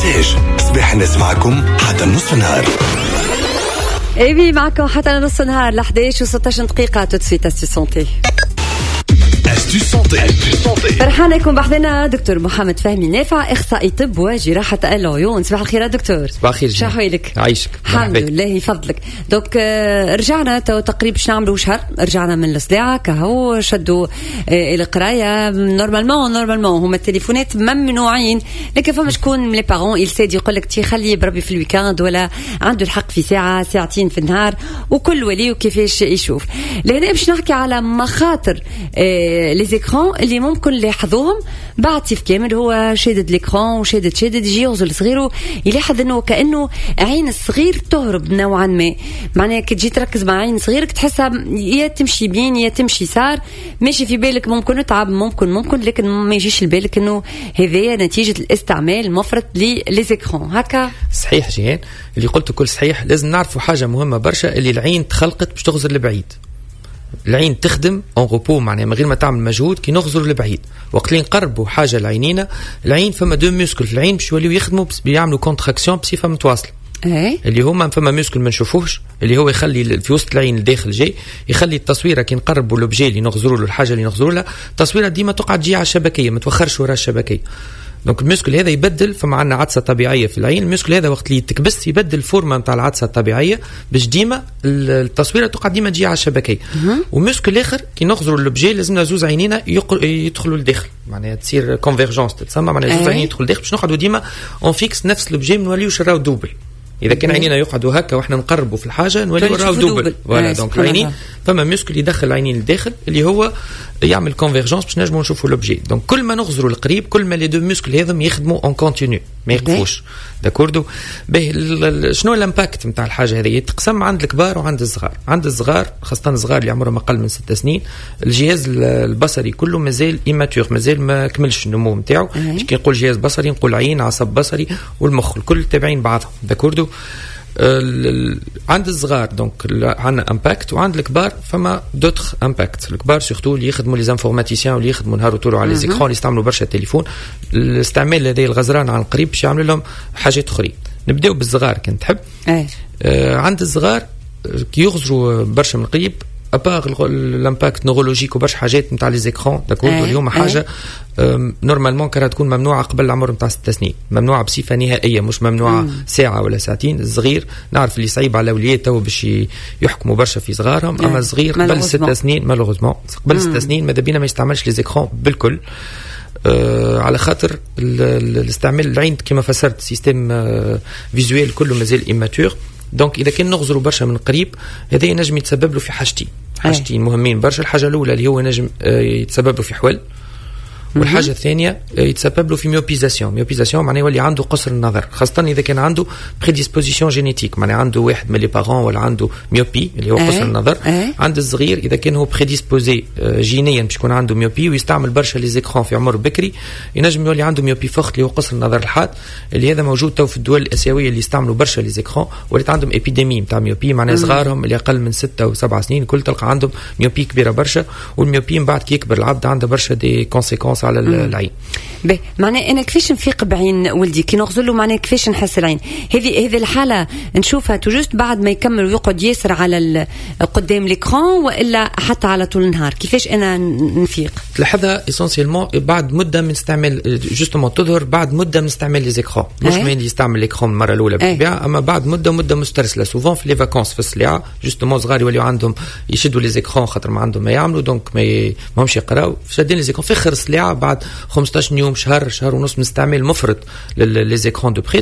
مساج صباح الناس معكم حتى نصف النهار. ايبي معكم حتى نص النهار ل 11 و16 دقيقة. توتسويت أستو سونتي. فرحانة يكون بحثنا دكتور محمد فهمي نافع، إخصائي طب وجراحة العيون. صباح الخير دكتور. صباح الخير. شو حوالك؟ عايشك. الحمد لله يفضلك. دوك رجعنا تقريبا باش نعملوا شهر، رجعنا من الصداع كهو شدوا القراية. نورمالمون هما التليفونات ممنوعين، لكن فما شكون من لي بارون يلساد يقول لك تي خلي بربي في الويكاند، ولا عنده الحق في ساعة ساعتين في النهار، وكل ولي وكيفاش يشوف. لهنا باش نحكي على مخاطر لي زيكران اللي ممكن لاحظوهم بعد صيف كامل. هو شادد ليكران وشادد يجي يغزل صغيره، يلاحظ انه كانه عين الصغير تهرب نوعا ما. معناها كي تجي تركز مع عين صغيرك تحسها يا تمشي بين يا تمشي سار، ماشي في بالك ممكن نتعب ممكن لكن ما يجيش لبالك انه هذايا نتيجه الاستعمال المفرط لي زيكران. هكا صحيح جيهان اللي قلته كل صحيح. لازم نعرفوا حاجه مهمه برشا، اللي العين تخلقت باش تغزر لبعيد. العين تخدم اون روبو، معناها من غير ما تعمل مجهود كي نغزر لبعيد. وقت اللي نقربوا حاجه لعينينا، العين فما دو ميسكل في العين باش يوليو يخدموا بيعملوا كونتراكسيون بصفه متواصله. اللي هما فما ميسكل ما نشوفوش، اللي هو يخلي في وسط العين الداخل جاي يخلي التصويره كي نقربوا لوبجي اللي نغزروا له، الحاجه اللي نغزروا لها، التصويره ديما تقعد تجي على الشبكيه، ما توخرش وراء الشبكيه. دونك المسكل هذا يبدل، فما عندنا عدسه طبيعيه في العين. المسكل هذا وقت اللي تكبس يبدل الفورمه نتاع العدسه الطبيعيه باش ديما التصويره تقعد ديما تجي على الشبكيه. ومسكل اخر كي نغزروا اللوبجي لازمنا زوز عينينا يدخلوا للداخل، معناها تصير كونفيرجونس تتسمى، معناها زوز عينين يدخلوا للداخل باش نقعدوا ديما اون فيكس نفس اللوبجي، ما نوليوش نراو دوبل. اذا كان عينينا يقعدوا هكا واحنا نقربوا في الحاجه نوليو نراو دوبل. فوالا دونك العينين فما مسكل يدخل العينين للداخل اللي هو يعمل كونفيرجونس باش نجموا نشوفوا لوبجي. دونك كل ما نغزروا القريب كل ما لي دو مسكل هذم يخدموا اون كونتينيو، ما يقفوش. داكوردو. باهي شنو الامباكت نتاع الحاجه هذه؟ يتقسم عند الكبار وعند الصغار. عند الصغار خاصه الصغار اللي عمرهم اقل من 6 سنين، الجهاز البصري كله مازال ايماتور، مازال ما كملش النمو نتاعو. كي نقول جهاز بصري نقول عين، عصب بصري والمخ، الكل تابعين بعضهم. داكوردو. عند الصغار دونك عندنا امباكت، وعند الكبار فما دوتر امباكت. الكبار سورتو اللي يخدموا لي انفورماتيسيان واللي يخدموا نهار وطول على لي زيكران، اللي يستعملوا برشا التليفون، الاستعمال هذا الغزران عن قريب باش يعمل لهم حاجات اخرين. نبداو بالصغار كان تحب. عند الصغار كي يغزروا برشا من قريب، ابار الامباكت نورولوجيك وبرشا حاجات نتاع لي زيكران داكورد، اليوم حاجه نورمالمون كانت تكون ممنوعه قبل العمر نتاع 6 سنين، ممنوعه بصفه نهائيه، مش ممنوعه ساعه ولا ساعتين. الصغير نعرف اللي صعيب على الاولياء تو باش يحكموا برشا في صغارهم، اما الصغير قبل 6 سنين مالوغوزمون قبل 6 سنين ماذا بينا ما يستعملش لي زيكران بالكل. على خاطر الاستعمال العين كما فسرت سيستم فيزوال كله مازال ايماتور. دونك اذا كان نغزروا برشا من قريب هذا ينجم يتسبب له في حاجتين مهمين برشا. الحاجه الاولى اللي هو ينجم يتسبب له في حول، والحاجه الثانيه يتسبب له في ميوبيزاسيون معناه يولي عنده قصر النظر، خاصه اذا كان عنده بريديسبوزيسيون جينيتيك، معناه عنده واحد من لي بارون ولا عنده ميوبي اللي هو قصر النظر. عند الصغير اذا كان هو بريديسبوزي جينيا باش يكون عنده ميوبي ويستعمل برشا لي زيكران في عمر بكري، ينجم يولي عنده ميوبي فخت اللي هو قصر النظر الحاد، اللي هذا موجود تو في الدول الاسيويه اللي يستعملوا برشا لي زيكران، ولات عندهم ابيديمي نتاع ميوبي، معناه صغارهم اللي اقل من 6 و7 سنين كل تلقى عندهم ميوبي كبيره برشا. والميوبي من بعد كي يكبر العبد عنده برشا دي كونسيكونس على العين. باهي معناه انا كيفاش نفيق بعين ولدي كي نغزل له؟ معناه كيفاش نحس العين هذه الحاله نشوفها توجست بعد ما يكمل ويقعد ياسر على قدام ليكران، والا حتى على طول النهار؟ كيفاش انا نفيق؟ تلاحظها اسونسيلمون بعد مده من استعمال، جوستومون تظهر بعد مده من استعمال لي زيكران، مش من يستعمل ليكران المره الاولى بالطبيعه، اما بعد مده مسترسله سوفون في لي فاكونس في السلعه، جوستومون صغار يوليو عندهم يشدوا لي زيكران خاطر ما عندهم ما يعملوا، دونك ما همش يقراو، شادين لي زيكران في اخر السلعه بعد 15 يوم شهر ونص من استعمال مفرط للي زيكران دو بري.